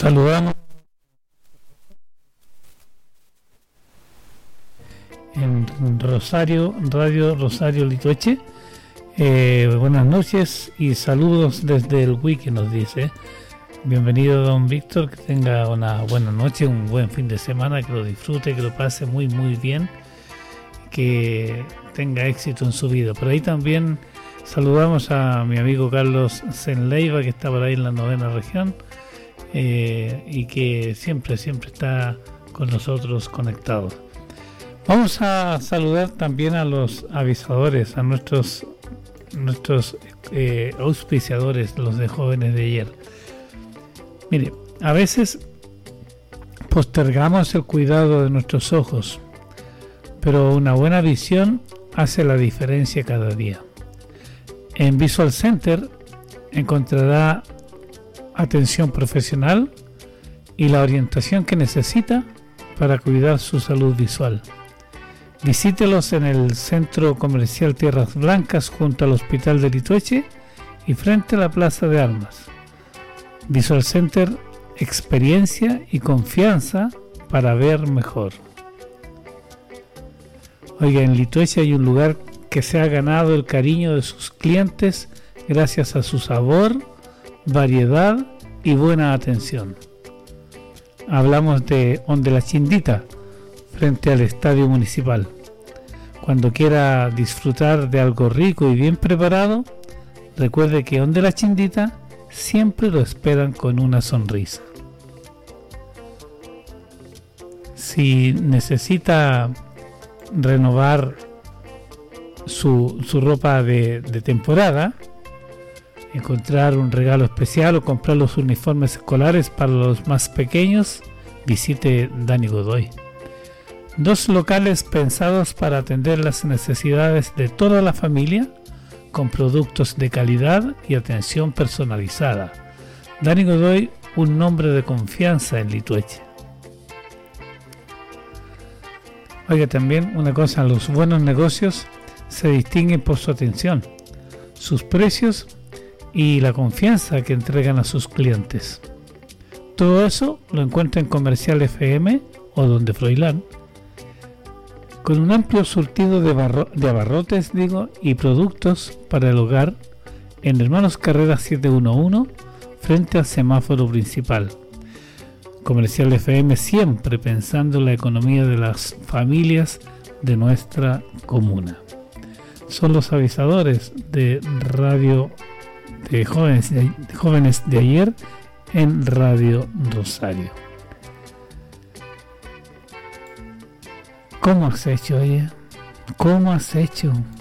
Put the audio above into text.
Saludamos en Rosario, Radio Rosario Litueche. Buenas noches y saludos desde el Wiki, nos dice. Bienvenido, don Víctor, que tenga una buena noche, un buen fin de semana, que lo disfrute, que lo pase muy muy bien, que tenga éxito en su vida. Por ahí también saludamos a mi amigo Carlos Senleiva, que está por ahí en la 9ª región, y que siempre está con nosotros conectados. Vamos a saludar también a los avisadores, a nuestros auspiciadores, los de Jóvenes de Ayer. Mire, a veces postergamos el cuidado de nuestros ojos, pero una buena visión hace la diferencia cada día. En Visual Center encontrará atención profesional y la orientación que necesita para cuidar su salud visual. Visítelos en el Centro Comercial Tierras Blancas junto al Hospital de Litueche y frente a la Plaza de Armas. Visual Center, experiencia y confianza para ver mejor. Oiga, en Litueche hay un lugar que se ha ganado el cariño de sus clientes gracias a su sabor, variedad y buena atención. Hablamos de Onde la Chindita, frente al Estadio Municipal. Cuando quiera disfrutar de algo rico y bien preparado, recuerde que Onde la Chindita siempre lo esperan con una sonrisa. Si necesita renovar su ropa de temporada, encontrar un regalo especial o comprar los uniformes escolares para los más pequeños, visite Dani Godoy. 2 locales pensados para atender las necesidades de toda la familia, con productos de calidad y atención personalizada. Dani Godoy, un nombre de confianza en Litueche. Oiga, también una cosa, los buenos negocios se distinguen por su atención, sus precios y la confianza que entregan a sus clientes. Todo eso lo encuentra en Comercial FM o Donde Froilán, con un amplio surtido de abarrotes y productos para el hogar en Hermanos Carreras 711 frente al semáforo principal. Comercial FM, siempre pensando en la economía de las familias de nuestra comuna. Son los avisadores de Radio de Jóvenes de Ayer en Radio Rosario. ¿Cómo has hecho, oye? ¿Cómo has hecho?